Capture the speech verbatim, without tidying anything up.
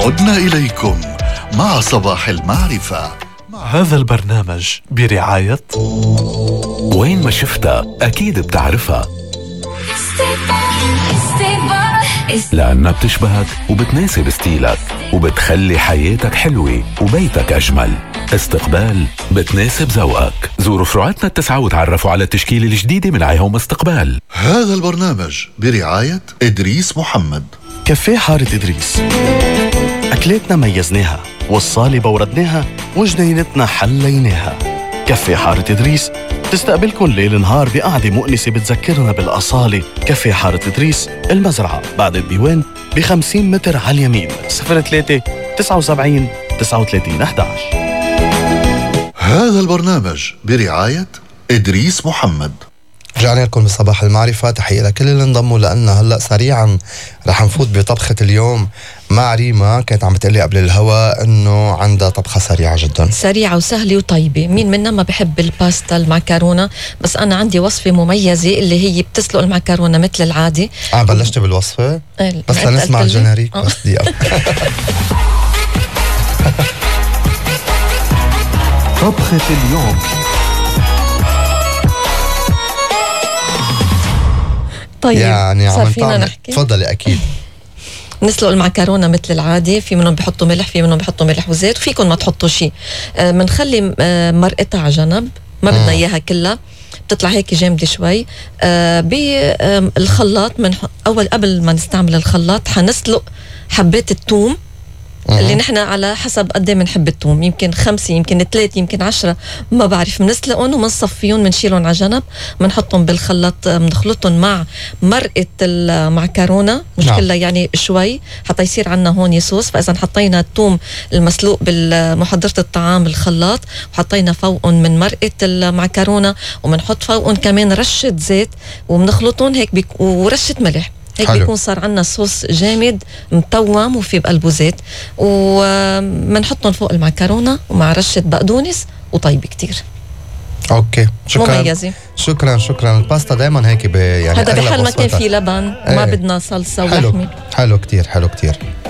عدنا إليكم مع صباح المعرفة. هذا البرنامج برعاية وين ما شفتها أكيد بتعرفها، لأنها بتشبهك وبتناسب ستيلك وبتخلي حياتك حلوة وبيتك أجمل. استقبال بتناسب ذوقك. زوروا فروعاتنا التسعة وتعرفوا على التشكيلة الجديدة من عيهم استقبال. هذا البرنامج برعاية إدريس محمد. كافيه حارة إدريس، أكلاتنا ميزناها والصالة بوردناها وجنينتنا حليناها. كافيه حارة إدريس تستقبلكن ليل نهار بقعدة مؤنسة بتذكرنا بالأصالة. كافيه حارة إدريس، المزرعة بعد الديوان بخمسين متر على اليمين. صفر ثلاثة تسعة وسبعين تسعة وثلاثين أحد عشر. هذا البرنامج برعاية إدريس محمد. رجعنا لكم بصباح المعرفة. تحية لكل اللي انضموا لأننا هلأ سريعا رح نفوت بطبخة اليوم مع ريما. كانت عم بتقلي قبل الهوا انه عندها طبخة سريعة جدا، سريعة وسهلة وطيبة. مين منا ما بحب الباستا المعكرونة؟ بس أنا عندي وصفة مميزة اللي هي بتسلق المعكرونة مثل العادي. اه بلشت بالوصفة بس لنسمع الجنريك بس دقيقة. طبخة اليوم. طيب يعني صار فينا نحكي؟ تفضلي. أكيد. نسلق المعكرونة مثل العادي، في منهم بيحطوا ملح، في منهم بيحطوا ملح وزيت، وفيكم ما تحطوا شيء. بنخلي آه مرقتها على جنب، ما بدنا اياها كلها، بتطلع هيك جامدة شوي. آه بالخلاط من أول قبل ما نستعمل الخلاط حنسلق حبات الثوم اللي نحن على حسب قد ايه بنحب الثوم، يمكن خمسة يمكن ثلاثة يمكن عشرة ما بعرف. بنسلقهم وبنصفيهم بنشيلهم على جنب، بنحطهم بالخلاط بنخلطهم مع مرقة المعكرونة مش نعم. كلها يعني شوي حتى يصير عنا هون صوص. فإذا حطينا الثوم المسلوق بالمحضرة الطعام بالخلاط وحطينا فوقهم من مرقة المعكرونة وبنحط فوقهم كمان رشة زيت وبنخلطهم هيك بيك ورشة ملح هيك حلو. بيكون صار عنا صوص جامد مطوم وفي بقلبه زيت، ومنحطهم فوق المعكرونة ومع رشة بقدونس وطيب كتير. اوكي شكرا. مميزة. شكرا شكرا. الباستا دايما هيك يعني هذا بحال ما كان في لبن وما بدنا صلصة ولحمة. حلو كتير حلو كتير.